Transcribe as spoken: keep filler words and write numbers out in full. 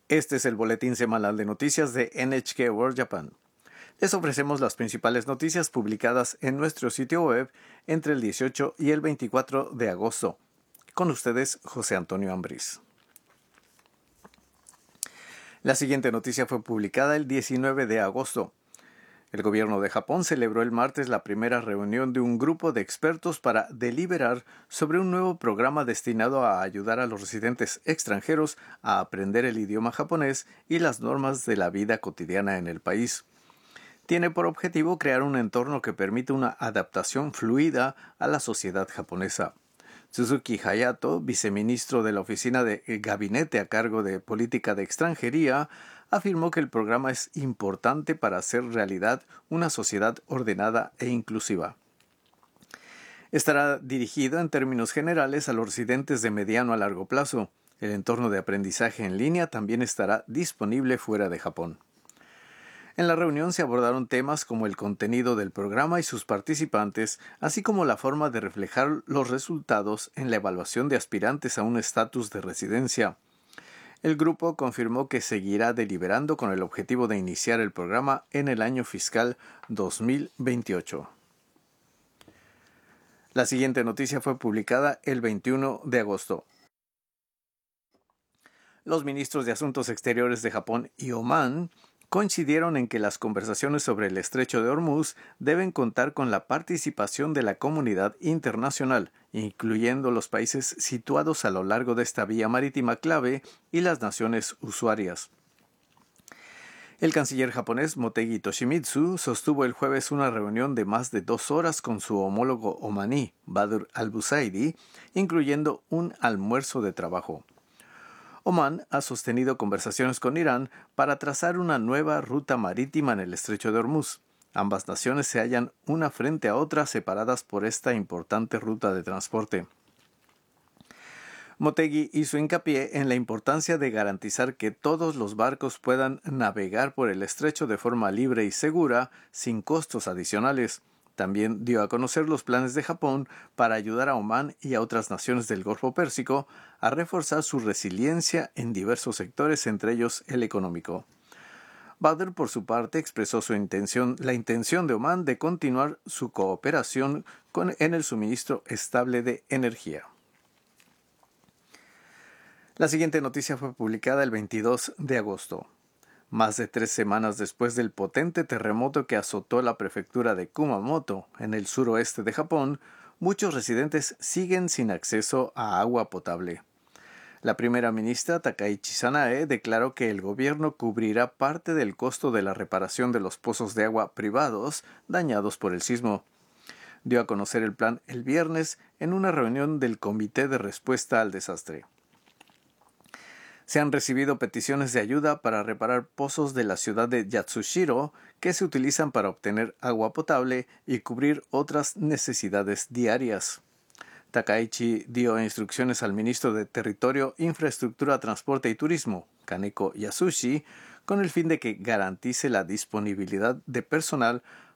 Este es el boletín semanal de noticias de N H K World Japan. Les ofrecemos las principales noticias publicadas en nuestro sitio web entre el dieciocho y el veinticuatro de agosto. Con ustedes, José Antonio Ambriz. La siguiente noticia fue publicada el diecinueve de agosto. El gobierno de Japón celebró el martes la primera reunión de un grupo de expertos para deliberar sobre un nuevo programa destinado a ayudar a los residentes extranjeros a aprender el idioma japonés y las normas de la vida cotidiana en el país. Tiene por objetivo crear un entorno que permita una adaptación fluida a la sociedad japonesa. Suzuki Hayato, viceministro de la Oficina de Gabinete a cargo de Política de Extranjería, afirmó que el programa es importante para hacer realidad una sociedad ordenada e inclusiva. Estará dirigido en términos generales a los residentes de mediano a largo plazo. El entorno de aprendizaje en línea también estará disponible fuera de Japón. En la reunión se abordaron temas como el contenido del programa y sus participantes, así como la forma de reflejar los resultados en la evaluación de aspirantes a un estatus de residencia. El grupo confirmó que seguirá deliberando con el objetivo de iniciar el programa en el año fiscal dos mil veintiocho. La siguiente noticia fue publicada el veintiuno de agosto. Los ministros de Asuntos Exteriores de Japón y Omán coincidieron en que las conversaciones sobre el Estrecho de Hormuz deben contar con la participación de la comunidad internacional, incluyendo los países situados a lo largo de esta vía marítima clave y las naciones usuarias. El canciller japonés Motegi Toshimitsu sostuvo el jueves una reunión de más de dos horas con su homólogo omaní, Badr al-Busaidi, incluyendo un almuerzo de trabajo. Omán ha sostenido conversaciones con Irán para trazar una nueva ruta marítima en el Estrecho de Hormuz. Ambas naciones se hallan una frente a otra separadas por esta importante ruta de transporte. Motegi hizo hincapié en la importancia de garantizar que todos los barcos puedan navegar por el estrecho de forma libre y segura, sin costos adicionales. También dio a conocer los planes de Japón para ayudar a Omán y a otras naciones del Golfo Pérsico a reforzar su resiliencia en diversos sectores, entre ellos el económico. Badr, por su parte, expresó su intención, la intención de Omán de continuar su cooperación con, en el suministro estable de energía. La siguiente noticia fue publicada el veintidós de agosto. Más de tres semanas después del potente terremoto que azotó la prefectura de Kumamoto, en el suroeste de Japón, muchos residentes siguen sin acceso a agua potable. La primera ministra Takaichi Sanae declaró que el gobierno cubrirá parte del costo de la reparación de los pozos de agua privados dañados por el sismo. Dio a conocer el plan el viernes en una reunión del Comité de Respuesta al Desastre. Se han recibido peticiones de ayuda para reparar pozos de la ciudad de Yatsushiro que se utilizan para obtener agua potable y cubrir otras necesidades diarias. Takaichi dio instrucciones al ministro de Territorio, Infraestructura, Transporte y Turismo, Kaneko Yasushi, con el fin de que garantice la disponibilidad de personal